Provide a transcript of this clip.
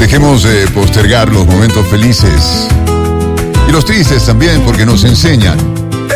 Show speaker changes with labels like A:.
A: Dejemos de postergar los momentos felices y los tristes también, porque nos enseñan